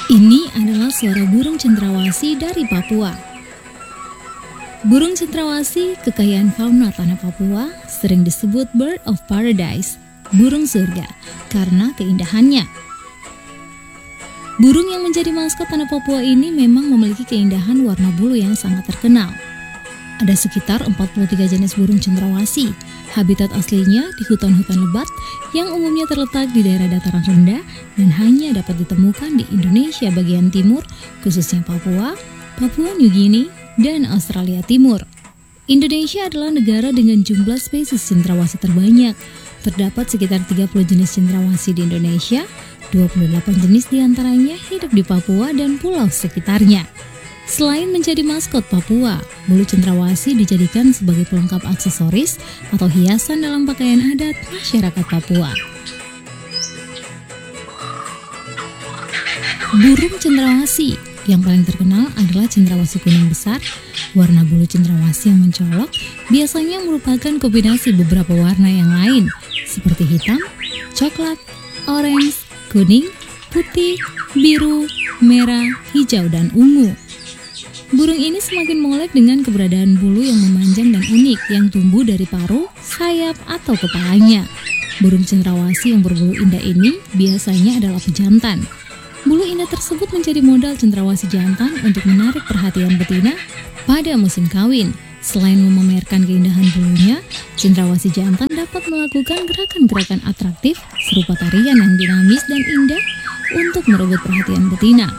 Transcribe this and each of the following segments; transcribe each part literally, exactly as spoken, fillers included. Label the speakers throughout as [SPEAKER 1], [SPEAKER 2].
[SPEAKER 1] Ini adalah suara burung cendrawasih dari Papua. Burung cendrawasih, kekayaan fauna tanah Papua, sering disebut bird of paradise, burung surga, karena keindahannya. Burung yang menjadi maskot tanah Papua ini memang memiliki keindahan warna bulu yang sangat terkenal. Ada sekitar empat puluh tiga jenis burung cendrawasih. Habitat aslinya di hutan-hutan lebat yang umumnya terletak di daerah dataran rendah dan hanya dapat ditemukan di Indonesia bagian timur, khususnya Papua, Papua New Guinea, dan Australia Timur. Indonesia adalah negara dengan jumlah spesies cendrawasih terbanyak. Terdapat sekitar tiga puluh jenis cendrawasih di Indonesia, dua puluh delapan jenis diantaranya hidup di Papua dan pulau sekitarnya. Selain menjadi maskot Papua, bulu cendrawasih dijadikan sebagai pelengkap aksesoris atau hiasan dalam pakaian adat masyarakat Papua. Burung cendrawasih yang paling terkenal adalah cendrawasih kuning besar. Warna bulu cendrawasih yang mencolok biasanya merupakan kombinasi beberapa warna yang lain seperti hitam, coklat, orange, kuning, putih, biru, merah, hijau, dan ungu. Burung ini semakin molek dengan keberadaan bulu yang memanjang dan unik yang tumbuh dari paruh, sayap, atau kepalanya. Burung cendrawasih yang berbulu indah ini biasanya adalah pejantan. Bulu indah tersebut menjadi modal cendrawasih jantan untuk menarik perhatian betina pada musim kawin. Selain memamerkan keindahan bulunya, cendrawasih jantan dapat melakukan gerakan-gerakan atraktif serupa tarian yang dinamis dan indah untuk merebut perhatian betina.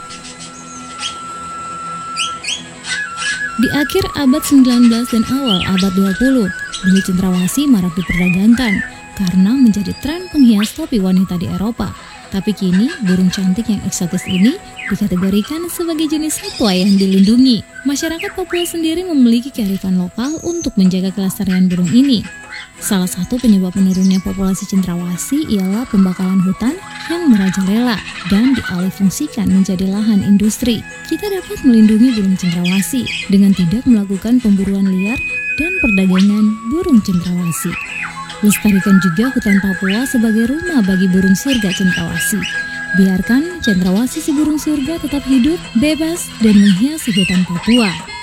[SPEAKER 1] Di akhir abad sembilan belas dan awal abad dua puluh, bulu cendrawasih marak diperdagangkan karena menjadi tren penghias topi wanita di Eropa. Tapi kini, burung cantik yang eksotis ini dikategorikan sebagai jenis satwa yang dilindungi. Masyarakat Papua sendiri memiliki kearifan lokal untuk menjaga kelestarian burung ini. Salah satu penyebab menurunnya populasi cendrawasih ialah pembakaran hutan yang merajalela dan dialihfungsikan menjadi lahan industri. Kita dapat melindungi burung cendrawasih dengan tidak melakukan pemburuan liar dan perdagangan burung cendrawasih. Lestarikan juga hutan Papua sebagai rumah bagi burung surga cendrawasih. Biarkan cendrawasih si burung surga tetap hidup, bebas, dan menghiasi hutan Papua.